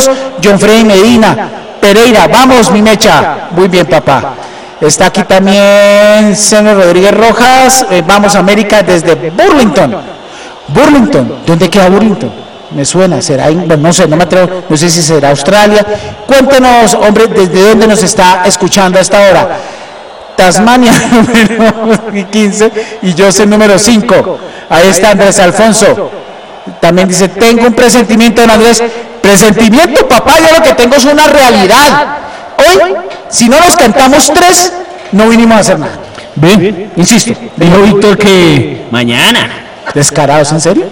saludos. John Freddy Medina, Pereira, vamos mi mecha. Muy bien, papá. Está aquí también señor Rodríguez Rojas, vamos América desde Burlington. Burlington, ¿dónde queda Burlington? Me suena, será, bueno, no sé, no me atrevo, no sé si será Australia. Cuéntenos, hombre, desde dónde nos está escuchando a esta hora. Tasmania, número 15, y yo soy número 5. Ahí está Andrés Alfonso. También dice, tengo un presentimiento, don Andrés. Presentimiento, papá, yo lo que tengo es una realidad. Hoy, si no nos cantamos 3, no vinimos a hacer nada. Ven, insisto, dijo Víctor que mañana. ¿Descarados, en serio?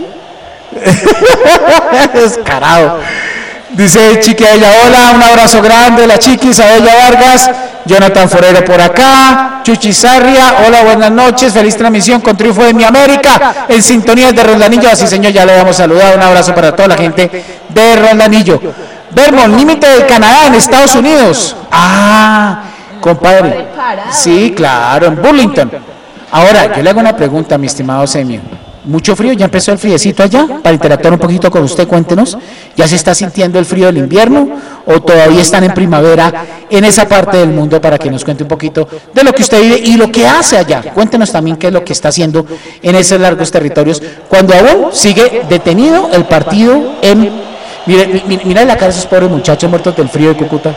Descarado. Dice Chiqui a ella, hola, un abrazo grande, la Chiqui, Isabella Vargas, Jonathan Forero por acá, Chuchi Sarria, hola, buenas noches, feliz transmisión con triunfo de mi América, en sintonía de Rondanillo, así señor, ya le habíamos saludado, un abrazo para toda la gente de Rondanillo. Vermont, límite de Canadá en Estados Unidos. Ah, compadre. Sí, claro, en Burlington. Ahora, yo le hago una pregunta, mi estimado Semio. ¿Mucho frío? ¿Ya empezó el friecito allá? Para interactuar un poquito con usted, cuéntenos. ¿Ya se está sintiendo el frío del invierno? ¿O todavía están en primavera en esa parte del mundo? Para que nos cuente un poquito de lo que usted vive y lo que hace allá. Cuéntenos también qué es lo que está haciendo en esos largos territorios, cuando aún sigue detenido el partido en... Mira la cara de esos pobres muchachos muertos del frío de Cúcuta.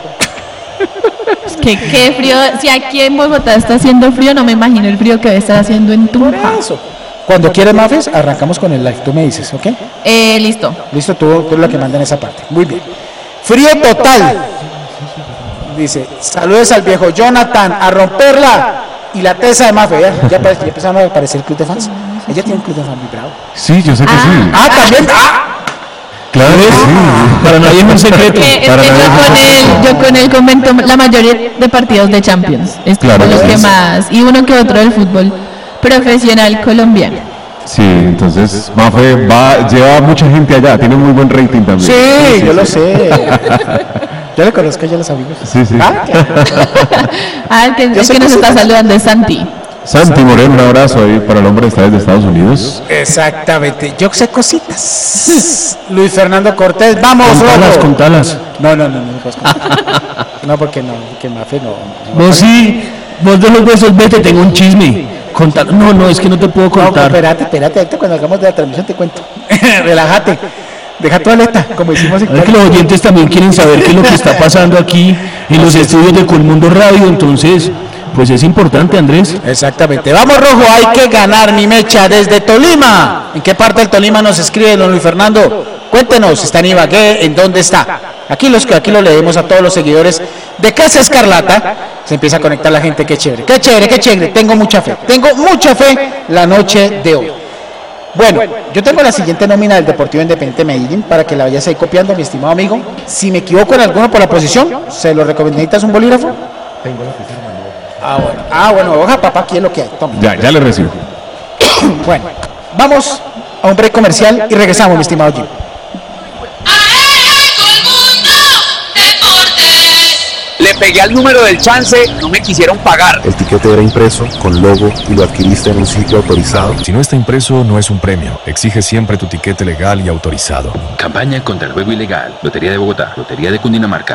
Qué frío. Si aquí en Bogotá está haciendo frío, no me imagino el frío que debe estar haciendo en Tunja. Cuando quieres, Mafes, arrancamos con el live. Tú me dices, ¿ok? Listo. Listo, tú eres la que manda en esa parte. Muy bien. Frío total. Dice, saludos al viejo Jonathan, a romperla. Y la tesa de Mafe, ya empezaron a aparecer el club de fans. Ella tiene un club de fans muy bravo. Sí, yo sé que sí. También. Claro, sí. Para nadie es un secreto. Yo con él comento la mayoría de partidos de Champions. Es claro, los que más. Y uno que otro del fútbol profesional colombiano. Sí, entonces Mafe lleva mucha gente allá, tiene muy buen rating también. Sí, yo lo sé. Yo le conozco ya los amigos. Sí. El que nos está saludando es Santi. Santi Moreno, un abrazo ahí para el hombre que está desde Estados Unidos. Exactamente, yo sé cositas. Luis Fernando Cortés, vamos, Contalas. No, no, porque Mafe no. Vos sí, vos de los besos, vete, tengo un chisme. No, es que no te puedo contar. No, espérate, cuando hagamos de la transmisión te cuento. Relájate, deja tu aleta, como hicimos en que los oyentes también quieren saber qué es lo que está pasando aquí en los estudios de Colmundo Radio, entonces, pues es importante, Andrés. Exactamente. Vamos, Rojo, hay que ganar, mi mecha, desde Tolima. ¿En qué parte del Tolima nos escribe don Luis Fernando? Cuéntenos, ¿está en Ibagué? ¿En dónde está? Aquí lo leemos a todos los seguidores de Casa Escarlata. Se empieza a conectar la gente, qué chévere. Tengo mucha fe la noche de hoy. Bueno, yo tengo la siguiente nómina del Deportivo Independiente Medellín para que la vayas ahí copiando, mi estimado amigo. Si me equivoco en alguno por la posición, se lo recomiendo. ¿Necesitas un bolígrafo? Tengo la oficina. Bueno, hoja, papá, ¿qué es lo que hay? Toma. Ya le recibo. Bueno, vamos a un break comercial y regresamos, mi estimado Jim. Le pegué al número del chance, no me quisieron pagar. El tiquete era impreso, con logo, y lo adquiriste en un sitio autorizado. Si no está impreso, no es un premio. Exige siempre tu tiquete legal y autorizado. Campaña contra el juego ilegal. Lotería de Bogotá, Lotería de Cundinamarca.